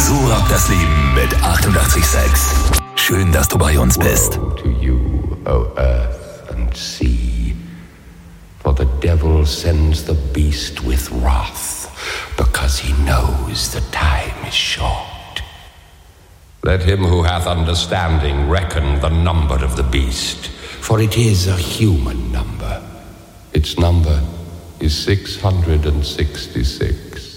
So rockt das Leben mit 88,6. Schön, dass du bei uns bist. Woe to you, O earth and sea, for the devil sends the beast with wrath, because he knows the time is short. Let him who hath understanding reckon the number of the beast, for it is a human number. Its number is 666.